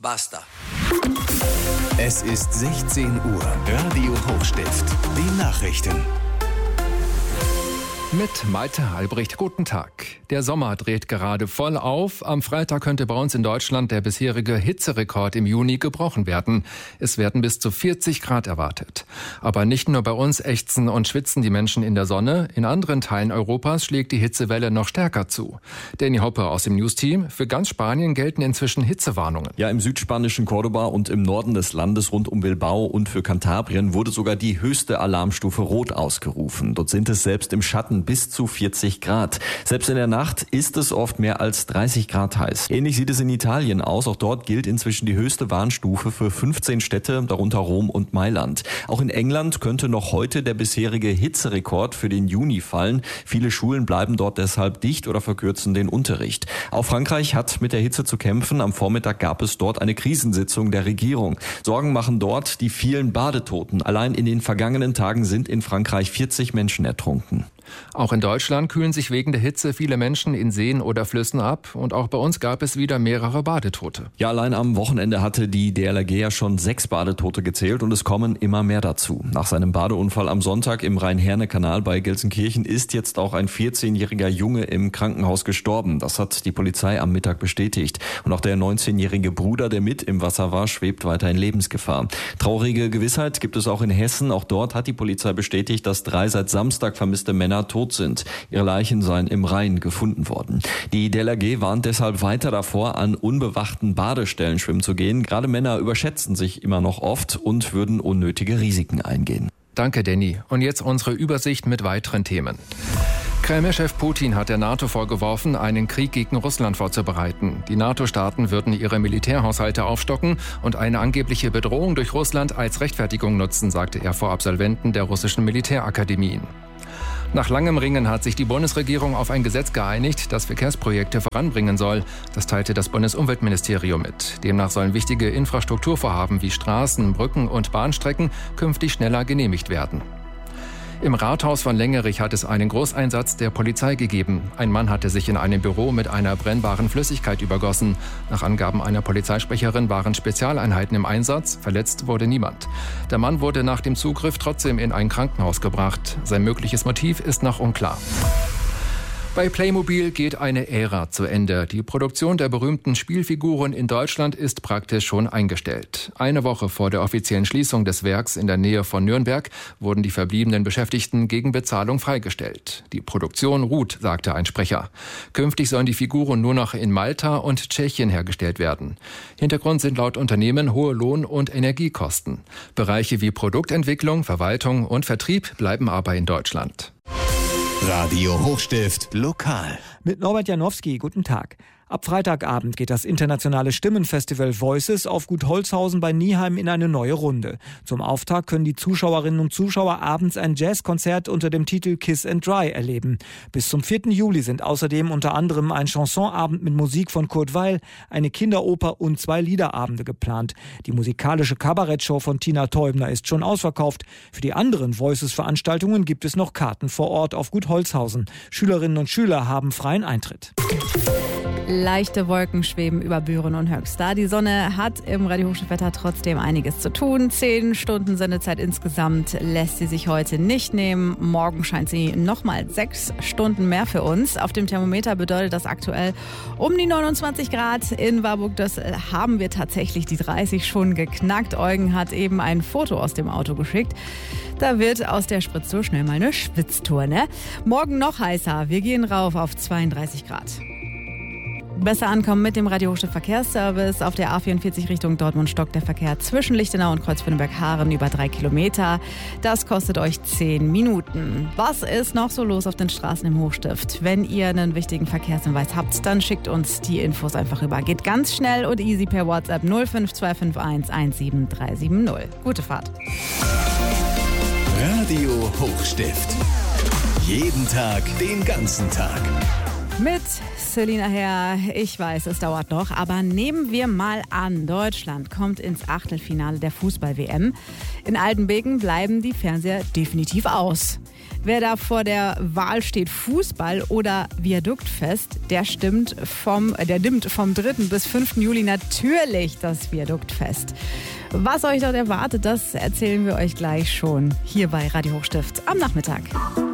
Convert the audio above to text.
Basta. Es ist 16 Uhr. Radio Hochstift. Die Nachrichten. Mit Malte Albrecht, guten Tag. Der Sommer dreht gerade voll auf. Am Freitag könnte bei uns in Deutschland der bisherige Hitzerekord im Juni gebrochen werden. Es werden bis zu 40 Grad erwartet. Aber nicht nur bei uns ächzen und schwitzen die Menschen in der Sonne. In anderen Teilen Europas schlägt die Hitzewelle noch stärker zu. Danny Hoppe aus dem News-Team. Für ganz Spanien gelten inzwischen Hitzewarnungen. Ja, im südspanischen Cordoba und im Norden des Landes rund um Bilbao und für Kantabrien wurde sogar die höchste Alarmstufe Rot ausgerufen. Dort sind es selbst im Schatten bis zu 40 Grad. Selbst in der Nacht ist es oft mehr als 30 Grad heiß. Ähnlich sieht es in Italien aus. Auch dort gilt inzwischen die höchste Warnstufe für 15 Städte, darunter Rom und Mailand. Auch in England könnte noch heute der bisherige Hitzerekord für den Juni fallen. Viele Schulen bleiben dort deshalb dicht oder verkürzen den Unterricht. Auch Frankreich hat mit der Hitze zu kämpfen. Am Vormittag gab es dort eine Krisensitzung der Regierung. Sorgen machen dort die vielen Badetoten. Allein in den vergangenen Tagen sind in Frankreich 40 Menschen ertrunken. Auch in Deutschland kühlen sich wegen der Hitze viele Menschen in Seen oder Flüssen ab. Und auch bei uns gab es wieder mehrere Badetote. Ja, allein am Wochenende hatte die DLRG ja schon 6 Badetote gezählt und es kommen immer mehr dazu. Nach seinem Badeunfall am Sonntag im Rhein-Herne-Kanal bei Gelsenkirchen ist jetzt auch ein 14-jähriger Junge im Krankenhaus gestorben. Das hat die Polizei am Mittag bestätigt. Und auch der 19-jährige Bruder, der mit im Wasser war, schwebt weiter in Lebensgefahr. Traurige Gewissheit gibt es auch in Hessen. Auch dort hat die Polizei bestätigt, dass 3 seit Samstag vermisste Männer tot sind. Ihre Leichen seien im Rhein gefunden worden. Die DLRG warnt deshalb weiter davor, an unbewachten Badestellen schwimmen zu gehen. Gerade Männer überschätzen sich immer noch oft und würden unnötige Risiken eingehen. Danke, Danny. Und jetzt unsere Übersicht mit weiteren Themen. Kreml-Chef Putin hat der NATO vorgeworfen, einen Krieg gegen Russland vorzubereiten. Die NATO-Staaten würden ihre Militärhaushalte aufstocken und eine angebliche Bedrohung durch Russland als Rechtfertigung nutzen, sagte er vor Absolventen der russischen Militärakademien. Nach langem Ringen hat sich die Bundesregierung auf ein Gesetz geeinigt, das Verkehrsprojekte voranbringen soll. Das teilte das Bundesumweltministerium mit. Demnach sollen wichtige Infrastrukturvorhaben wie Straßen, Brücken und Bahnstrecken künftig schneller genehmigt werden. Im Rathaus von Lengerich hat es einen Großeinsatz der Polizei gegeben. Ein Mann hatte sich in einem Büro mit einer brennbaren Flüssigkeit übergossen. Nach Angaben einer Polizeisprecherin waren Spezialeinheiten im Einsatz. Verletzt wurde niemand. Der Mann wurde nach dem Zugriff trotzdem in ein Krankenhaus gebracht. Sein mögliches Motiv ist noch unklar. Bei Playmobil geht eine Ära zu Ende. Die Produktion der berühmten Spielfiguren in Deutschland ist praktisch schon eingestellt. Eine Woche vor der offiziellen Schließung des Werks in der Nähe von Nürnberg wurden die verbliebenen Beschäftigten gegen Bezahlung freigestellt. Die Produktion ruht, sagte ein Sprecher. Künftig sollen die Figuren nur noch in Malta und Tschechien hergestellt werden. Hintergrund sind laut Unternehmen hohe Lohn- und Energiekosten. Bereiche wie Produktentwicklung, Verwaltung und Vertrieb bleiben aber in Deutschland. Radio Hochstift lokal. Mit Norbert Janowski, guten Tag. Ab Freitagabend geht das internationale Stimmenfestival Voices auf Gut Holzhausen bei Nieheim in eine neue Runde. Zum Auftakt können die Zuschauerinnen und Zuschauer abends ein Jazzkonzert unter dem Titel Kiss and Dry erleben. Bis zum 4. Juli sind außerdem unter anderem ein Chansonabend mit Musik von Kurt Weill, eine Kinderoper und 2 Liederabende geplant. Die musikalische Kabarettshow von Tina Teubner ist schon ausverkauft. Für die anderen Voices-Veranstaltungen gibt es noch Karten vor Ort auf Gut Holzhausen. Schülerinnen und Schüler haben freien Eintritt. Leichte Wolken schweben über Büren und Höxter. Die Sonne hat im Radio Hochstift-Wetter trotzdem einiges zu tun. 10 Stunden Sendezeit insgesamt lässt sie sich heute nicht nehmen. Morgen scheint sie nochmal 6 Stunden mehr für uns. Auf dem Thermometer bedeutet das aktuell um die 29 Grad. In Warburg, das haben wir tatsächlich die 30 schon geknackt. Eugen hat eben ein Foto aus dem Auto geschickt. Da wird aus der Spritztour schnell mal eine Schwitztour, ne? Morgen noch heißer. Wir gehen rauf auf 32 Grad. Besser ankommen mit dem Radio Hochstift Verkehrsservice. Auf der A44 Richtung Dortmund stockt der Verkehr zwischen Lichtenau und Kreuzfürdenberg-Haaren über 3 Kilometer. Das kostet euch 10 Minuten. Was ist noch so los auf den Straßen im Hochstift? Wenn ihr einen wichtigen Verkehrshinweis habt, dann schickt uns die Infos einfach rüber. Geht ganz schnell und easy per WhatsApp 05251 17370. Gute Fahrt. Radio Hochstift. Jeden Tag, den ganzen Tag. Mit Selina Herr. Ich weiß, es dauert noch, aber nehmen wir mal an, Deutschland kommt ins Achtelfinale der Fußball-WM. In Altenbeken bleiben die Fernseher definitiv aus. Wer da vor der Wahl steht, Fußball oder Viaduktfest, der nimmt vom 3. bis 5. Juli natürlich das Viaduktfest. Was euch dort erwartet, das erzählen wir euch gleich schon hier bei Radio Hochstift am Nachmittag.